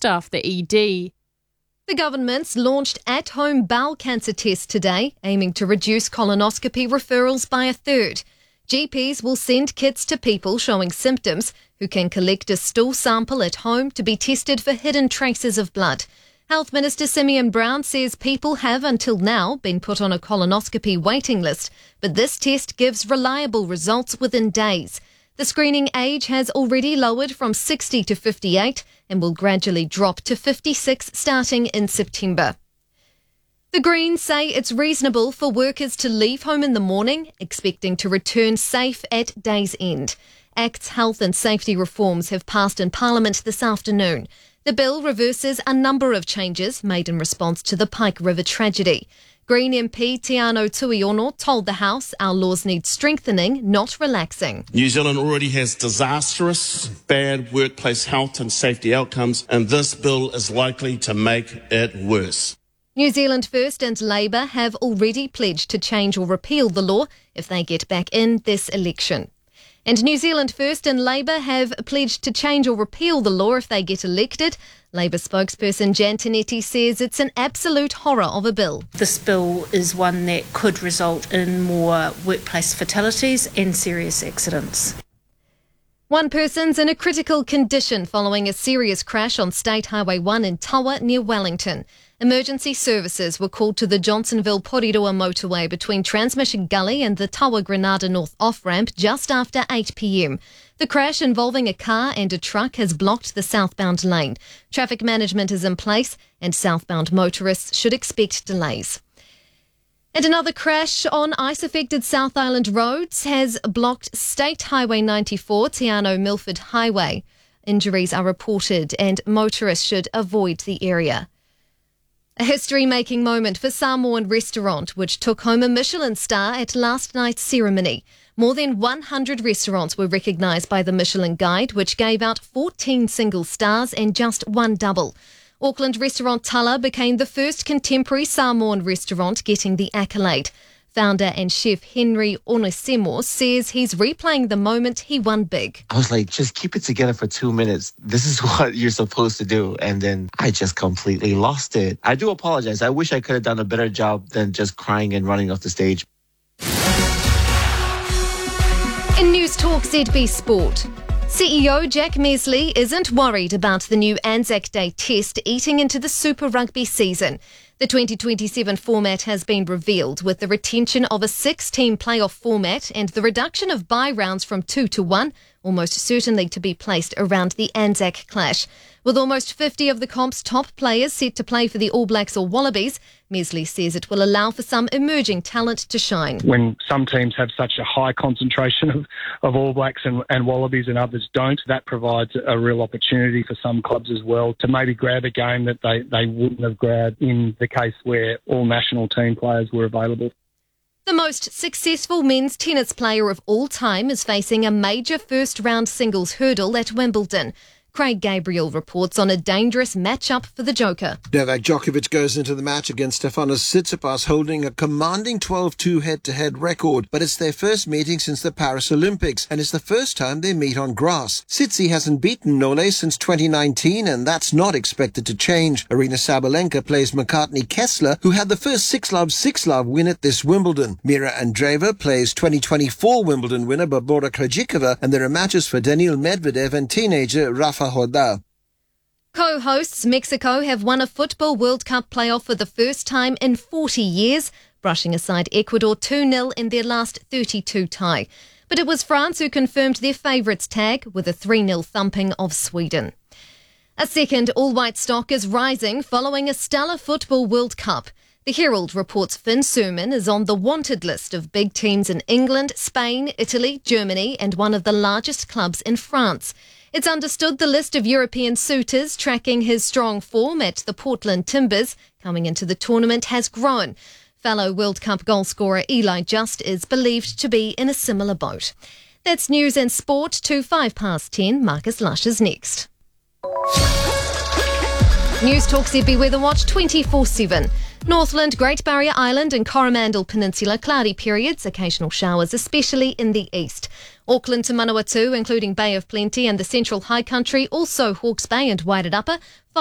staff the ED. The government's launched at-home bowel cancer test today, aiming to reduce colonoscopy referrals by a third. GPs will send kits to people showing symptoms who can collect a stool sample at home to be tested for hidden traces of blood. Health Minister Simeon Brown says people have until now been put on a colonoscopy waiting list, but this test gives reliable results within days. The screening age has already lowered from 60 to 58 and will gradually drop to 56 starting in September. The Greens say it's reasonable for workers to leave home in the morning, expecting to return safe at day's end. Act's health and safety reforms have passed in Parliament this afternoon. The bill reverses a number of changes made in response to the Pike River tragedy. Green MP Tiano Tuiono told the House our laws need strengthening, not relaxing. New Zealand already has disastrous, bad workplace health and safety outcomes, and this bill is likely to make it worse. New Zealand First and Labour have already pledged to change or repeal the law if they get back in this election. And New Zealand First and Labour have pledged to change or repeal the law if they get elected. Labour spokesperson Jan Tinetti says it's an absolute horror of a bill. This bill is one that could result in more workplace fatalities and serious accidents. One person's in a critical condition following a serious crash on State Highway 1 in Tawa near Wellington. Emergency services were called to the Johnsonville-Porirua motorway between Transmission Gully and the Tawa-Granada North off-ramp just after 8 p.m. The crash involving a car and a truck has blocked the southbound lane. Traffic management is in place and southbound motorists should expect delays. And another crash on ice-affected South Island roads has blocked State Highway 94, Tiano Milford Highway. Injuries are reported and motorists should avoid the area. A history-making moment for Samoan restaurant, which took home a Michelin star at last night's ceremony. More than 100 restaurants were recognised by the Michelin Guide, which gave out 14 single stars and just one double. Auckland restaurant Tala became the first contemporary Samoan restaurant getting the accolade. Founder and chef Henry Onesemo says he's replaying the moment he won big. I was like, just keep it together for 2 minutes. This is what you're supposed to do. And then I just completely lost it. I do apologize. I wish I could have done a better job than just crying and running off the stage. In News Talk ZB Sport, CEO Jack Mesley isn't worried about the new Anzac Day test eating into the Super Rugby season. The 2027 format has been revealed with the retention of a 6-team playoff format and the reduction of bye rounds from 2 to 1, almost certainly to be placed around the Anzac clash. With almost 50 of the comp's top players set to play for the All Blacks or Wallabies, Mesley says it will allow for some emerging talent to shine. When some teams have such a high concentration of All Blacks and Wallabies and others don't, that provides a real opportunity for some clubs as well to maybe grab a game that they wouldn't have grabbed in the case where all national team players were available. The most successful men's tennis player of all time is facing a major first-round singles hurdle at Wimbledon. Craig Gabriel reports on a dangerous matchup for the Joker. Novak Djokovic goes into the match against Stefanos Tsitsipas holding a commanding 12-2 head-to-head record, but it's their first meeting since the Paris Olympics, and it's the first time they meet on grass. Tsitsi hasn't beaten Nole since 2019, and that's not expected to change. Arina Sabalenka plays McCartney Kessler, who had the first 6-love win at this Wimbledon. Mira Andreeva plays 2024 Wimbledon winner Barbora Krejcikova, and there are matches for Daniil Medvedev and teenager Rafa Nadal. Co-hosts Mexico have won a Football World Cup playoff for the first time in 40 years, brushing aside Ecuador 2-0 in their last 32 tie. But it was France who confirmed their favourites tag with a 3-0 thumping of Sweden. A second all-white stock is rising following a stellar Football World Cup. The Herald reports Finn Surman is on the wanted list of big teams in England, Spain, Italy, Germany and one of the largest clubs in France. It's understood the list of European suitors tracking his strong form at the Portland Timbers coming into the tournament has grown. Fellow World Cup goalscorer Eli Just is believed to be in a similar boat. That's news and sport to 10:05. Marcus Lush is next. News Talk ZB Weather Watch 24/7. Northland, Great Barrier Island and Coromandel Peninsula, cloudy periods, occasional showers, especially in the east. Auckland to Manawatu, including Bay of Plenty and the Central High Country, also Hawke's Bay and Wairirapa.